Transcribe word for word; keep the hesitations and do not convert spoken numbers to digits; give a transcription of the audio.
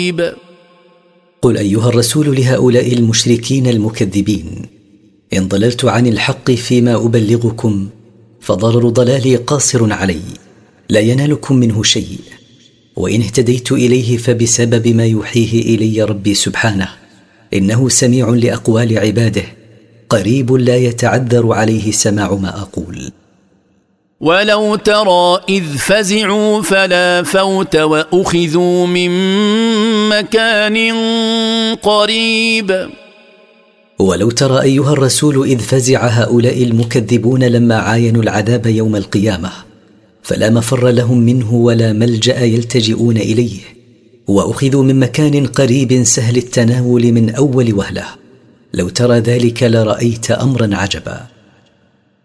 قل أيها الرسول لهؤلاء المشركين المكذبين: إن ضللت عن الحق فيما أبلغكم فضرر ضلالي قاصر علي، لا ينالكم منه شيء، وإن اهتديت إليه فبسبب ما يوحيه إلي ربي سبحانه، إنه سميع لأقوال عباده، قريب لا يتعذر عليه سماع ما أقول. ولو ترى إذ فزعوا فلا فوت وأخذوا من مكان قريب. ولو ترى أيها الرسول إذ فزع هؤلاء المكذبون لما عاينوا العذاب يوم القيامة، فلا مفر لهم منه ولا ملجأ يلتجئون إليه، وأخذوا من مكان قريب سهل التناول من أول وهلة. لو ترى ذلك لرأيت أمرا عجبا.